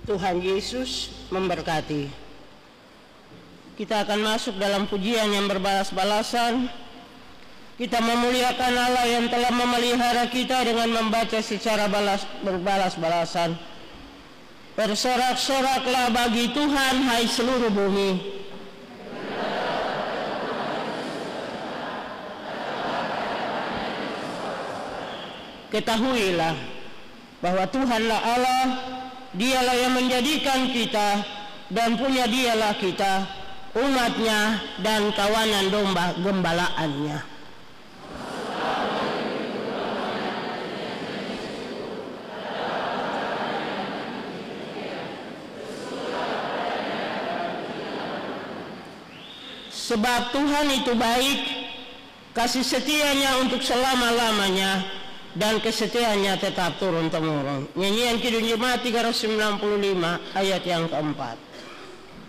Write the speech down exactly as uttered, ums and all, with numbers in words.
Tuhan Yesus memberkati. Kita akan masuk dalam pujian yang berbalas-balasan. Kita memuliakan Allah yang telah memelihara kita dengan membaca secara balas, berbalas-balasan. Bersorak-soraklah bagi Tuhan, hai seluruh bumi. Ketahuilah bahwa Tuhanlah Allah, Dialah yang menjadikan kita, dan punya Dialah kita, umatnya dan kawanan domba gembalaannya. Sebab Tuhan itu baik, kasih setianya untuk selama-lamanya, dan kesetiaannya tetap turun-temurun. Nyanyian Kidung Jemaat tiga ratus sembilan puluh lima ayat yang keempat.